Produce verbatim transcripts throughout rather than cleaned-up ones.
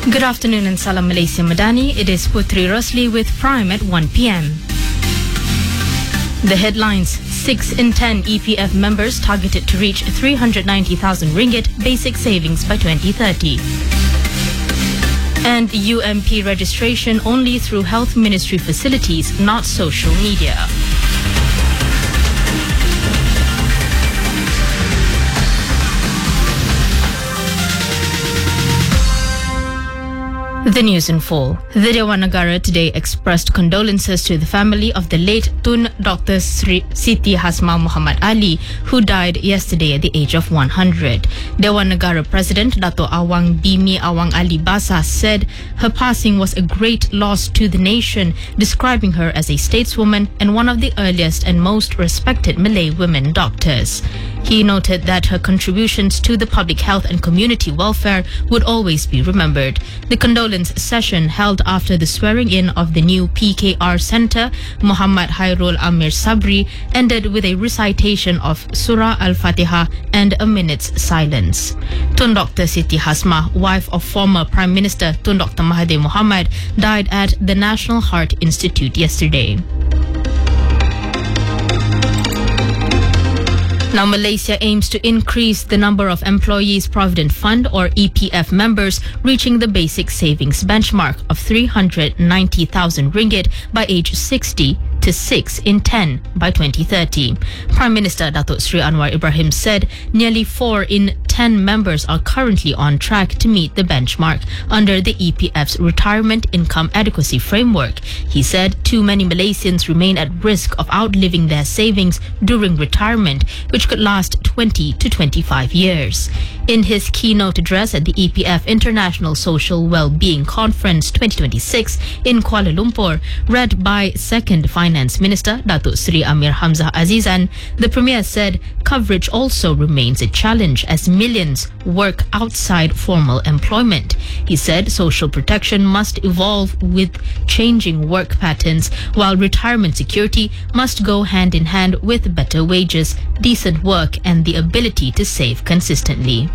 Good afternoon and Salam Malaysia Madani. It is Putri Rosli with Prime at one p m. The headlines: six in ten E P F members targeted to reach three hundred ninety thousand ringgit basic savings by twenty thirty. And U M P registration only through Health Ministry facilities, not social media. The news in full. The Dewan Negara today expressed condolences to the family of the late Tun Doctor Sri Siti Hasmah Muhammad Ali, who died yesterday at the age of one hundred. Dewan Negara President Dato' Awang Bimi Awang Ali Basa said her passing was a great loss to the nation, describing her as a stateswoman and one of the earliest and most respected Malay women doctors. He noted that her contributions to the public health and community welfare would always be remembered. The condolence session held after the swearing-in of the new P K R Centre, Muhammad Hairul Amir Sabri, ended with a recitation of Surah Al-Fatiha and a minute's silence. Tun Doctor Siti Hasmah, wife of former Prime Minister Tun Doctor Mahathir Mohamad, died at the National Heart Institute yesterday. Now, Malaysia aims to increase the number of Employees Provident Fund or E P F members reaching the basic savings benchmark of three hundred ninety thousand ringgit by age sixty to six in ten by twenty thirty. Prime Minister Datuk Sri Anwar Ibrahim said nearly four in ten members are currently on track to meet the benchmark under the E P F's Retirement Income Adequacy Framework. He said too many Malaysians remain at risk of outliving their savings during retirement, which could last twenty to twenty-five years. In his keynote address at the E P F International Social Wellbeing Conference twenty twenty-six in Kuala Lumpur, read by Second Finance Minister Datuk Sri Amir Hamzah Azizan, the Premier said coverage also remains a challenge as millions work outside formal employment. He said social protection must evolve with changing work patterns, while retirement security must go hand in hand with better wages, decent work and the ability to save consistently.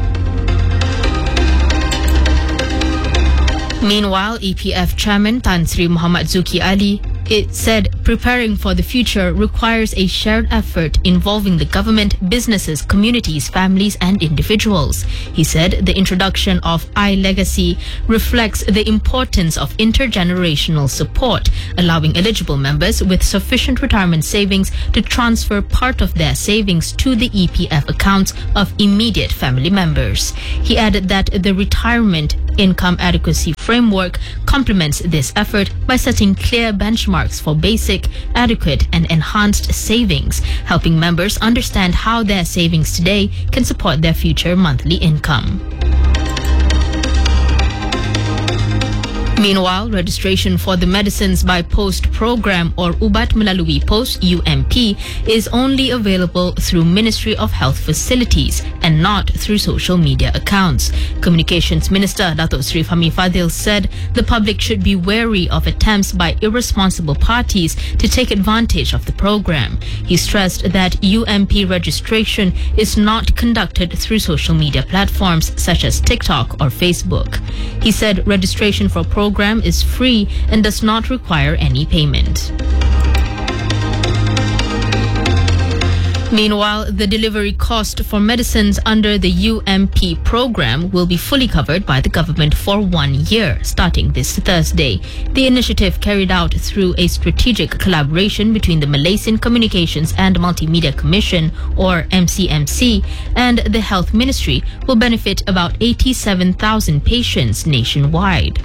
Meanwhile, E P F Chairman Tan Sri Muhammad Zuki Ali it said preparing for the future requires a shared effort involving the government, businesses, communities, families and individuals. He said the introduction of iLegacy reflects the importance of intergenerational support, allowing eligible members with sufficient retirement savings to transfer part of their savings to the E P F accounts of immediate family members. He added that the Retirement Income Adequacy Framework complements this effort by setting clear benchmarks for basic, adequate and enhanced savings, helping members understand how their savings today can support their future monthly income. Meanwhile, registration for the Medicines by Post program or Ubat Melalui Pos U M P is only available through Ministry of Health facilities and not through social media accounts. Communications Minister Datuk Sri Fahmi Fadil said the public should be wary of attempts by irresponsible parties to take advantage of the program. He stressed that U M P registration is not conducted through social media platforms such as TikTok or Facebook. He said registration for program is free and does not require any payment. Meanwhile, the delivery cost for medicines under the U M P program will be fully covered by the government for one year, starting this Thursday. The initiative, carried out through a strategic collaboration between the Malaysian Communications and Multimedia Commission, or M C M C, and the Health Ministry, will benefit about eighty-seven thousand patients nationwide.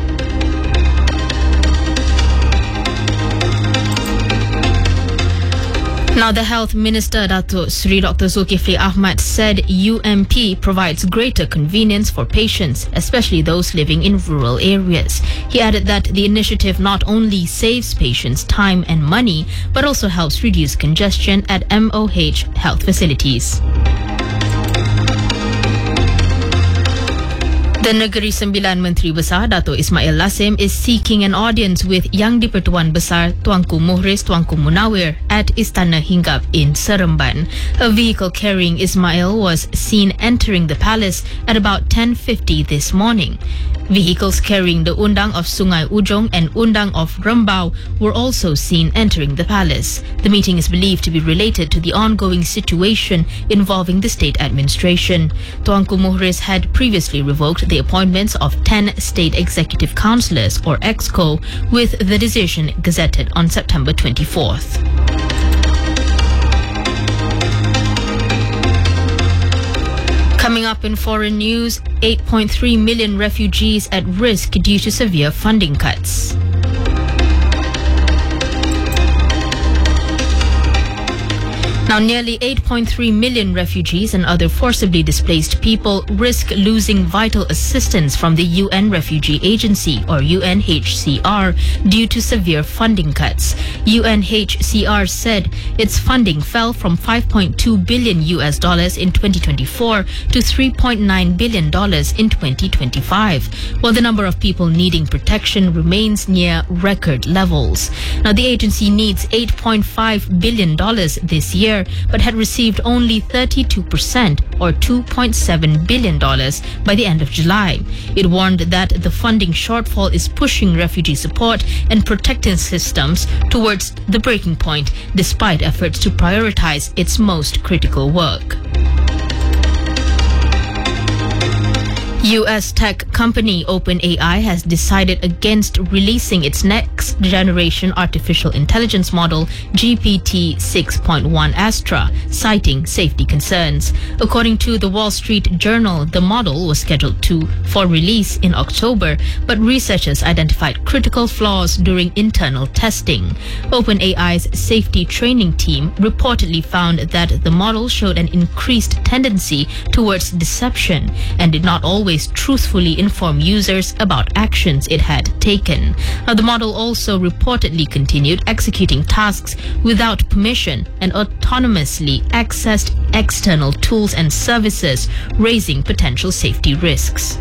Now, the Health Minister Datuk Sri Doctor Zulkifli Ahmad said U M P provides greater convenience for patients, especially those living in rural areas. He added that the initiative not only saves patients time and money, but also helps reduce congestion at M O H health facilities. The Negeri Sembilan Menteri Besar Dato' Ismail Lassim is seeking an audience with Yang di-Pertuan Besar Tuanku Muhriz Tuanku Munawir at Istana Hinggap in Seremban. A vehicle carrying Ismail was seen entering the palace at about ten fifty this morning. Vehicles carrying the Undang of Sungai Ujong and Undang of Rembau were also seen entering the palace. The meeting is believed to be related to the ongoing situation involving the state administration. Tuanku Muhriz had previously revoked the appointments of ten state executive councillors or EXCO, with the decision gazetted on September twenty-fourth. Coming up in foreign news, eight point three million refugees at risk due to severe funding cuts. Now, nearly eight point three million refugees and other forcibly displaced people risk losing vital assistance from the U N Refugee Agency, or U N H C R, due to severe funding cuts. U N H C R said its funding fell from five point two billion U S dollars in twenty twenty-four to three point nine billion dollars in twenty twenty-five, while the number of people needing protection remains near record levels. Now, the agency needs eight point five billion dollars this year, but had received only thirty-two percent or two point seven billion dollars by the end of July. It warned that the funding shortfall is pushing refugee support and protective systems towards the breaking point, despite efforts to prioritize its most critical work. U S tech company OpenAI has decided against releasing its next generation artificial intelligence model G P T six point one Astra, citing safety concerns. According to the Wall Street Journal, the model was scheduled to for release in October, but researchers identified critical flaws during internal testing. OpenAI's safety training team reportedly found that the model showed an increased tendency towards deception and did not always truthfully inform users about actions it had taken. Now, the model also reportedly continued executing tasks without permission and autonomously accessed external tools and services, raising potential safety risks.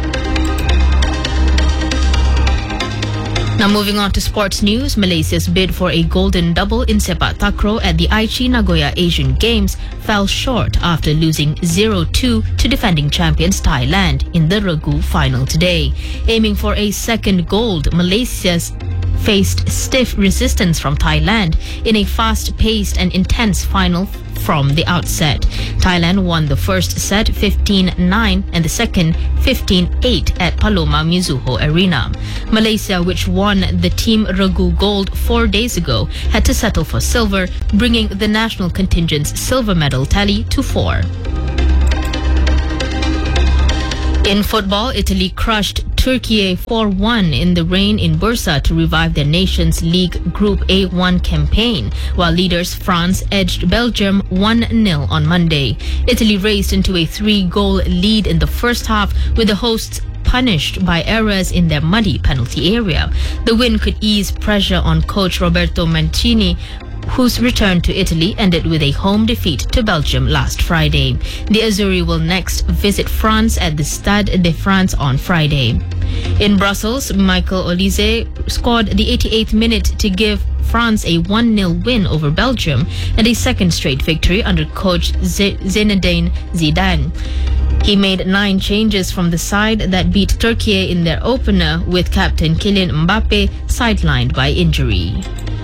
Now, moving on to sports news, Malaysia's bid for a golden double in sepak takraw at the Aichi Nagoya Asian Games fell short after losing zero two to defending champions Thailand in the Regu final today. Aiming for a second gold, Malaysia's faced stiff resistance from Thailand in a fast-paced and intense final from the outset. Thailand won the first set fifteen nine and the second fifteen eight at Paloma Mizuho Arena. Malaysia, which won the Team Regu gold four days ago, had to settle for silver, bringing the national contingent's silver medal tally to four. In football, Italy crushed Turkey four one in the rain in Bursa to revive their nation's League Group A one campaign, while leaders France edged Belgium one nil on Monday. Italy raced into a three-goal lead in the first half, with the hosts punished by errors in their muddy penalty area. The win could ease pressure on coach Roberto Mancini, whose return to Italy ended with a home defeat to Belgium last Friday. The Azzurri will next visit France at the Stade de France on Friday. In Brussels, Michael Olise scored the eighty-eighth minute to give France a one nil win over Belgium and a second straight victory under coach Z- Zinedine Zidane. He made nine changes from the side that beat Turkey in their opener, with captain Kylian Mbappe sidelined by injury.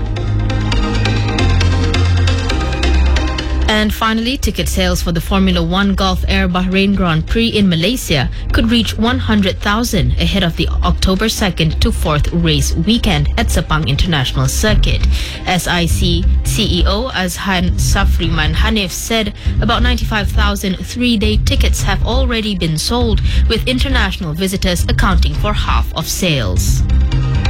And finally, ticket sales for the Formula One Gulf Air Bahrain Grand Prix in Malaysia could reach one hundred thousand ahead of the October second to fourth race weekend at Sepang International Circuit. S I C C E O Azhan Safriman Hanif said about ninety-five thousand three-day tickets have already been sold, with international visitors accounting for half of sales.